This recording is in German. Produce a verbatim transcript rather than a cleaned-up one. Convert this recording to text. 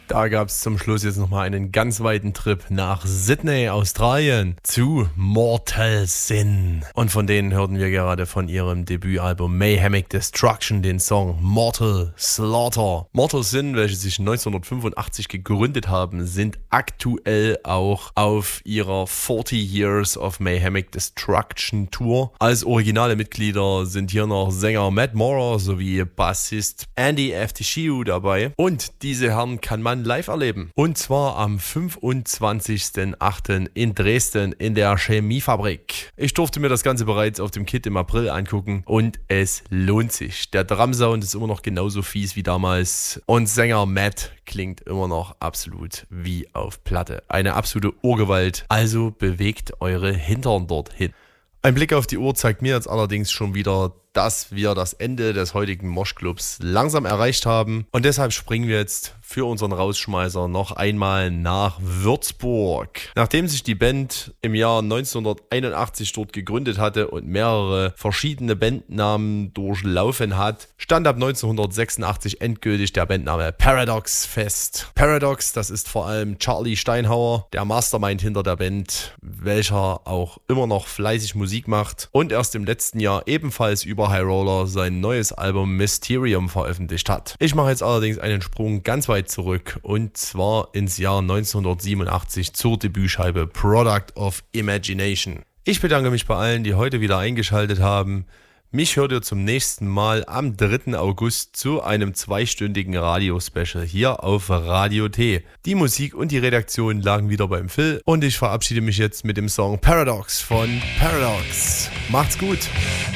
Da gab es zum Schluss jetzt nochmal einen ganz weiten Trip nach Sydney, Australien, zu Mortal Sin. Und von denen hörten wir gerade von ihrem Debütalbum Mayhemic Destruction den Song Mortal Slaughter. Mortal Sin, welche sich neunzehnhundertfünfundachtzig gegründet haben, sind aktuell auch auf ihrer forty Years of Mayhemic Destruction Tour. Als originale Mitglieder sind hier noch Sänger Matt Maurer sowie Bassist Andy Aftishiu dabei. Und diese Herren kann man live erleben. Und zwar am fünfundzwanzigsten achten in Dresden in der Chemiefabrik. Ich durfte mir das Ganze bereits auf dem Kit im April angucken und es lohnt sich. Der Drumsound ist immer noch genauso fies wie damals und Sänger Matt klingt immer noch absolut wie auf Platte. Eine absolute Urgewalt. Also bewegt eure Hintern dorthin. Ein Blick auf die Uhr zeigt mir jetzt allerdings schon wieder, dass wir das Ende des heutigen Moshclubs langsam erreicht haben. Und deshalb springen wir jetzt für unseren Rausschmeißer noch einmal nach Würzburg. Nachdem sich die Band im Jahr neunzehnhunderteinundachtzig dort gegründet hatte und mehrere verschiedene Bandnamen durchlaufen hat, stand ab neunzehnhundertsechsundachtzig endgültig der Bandname Paradox fest. Paradox, das ist vor allem Charlie Steinhauer, der Mastermind hinter der Band, welcher auch immer noch fleißig Musik macht und erst im letzten Jahr ebenfalls über High Roller sein neues Album Mysterium veröffentlicht hat. Ich mache jetzt allerdings einen Sprung ganz weit zurück und zwar ins Jahr neunzehnhundertsiebenundachtzig zur Debütscheibe Product of Imagination. Ich bedanke mich bei allen, die heute wieder eingeschaltet haben. Mich hört ihr zum nächsten Mal am dritten August zu einem zweistündigen Radio-Special hier auf Radio T. Die Musik und die Redaktion lagen wieder beim Phil und ich verabschiede mich jetzt mit dem Song Paradox von Paradox. Macht's gut!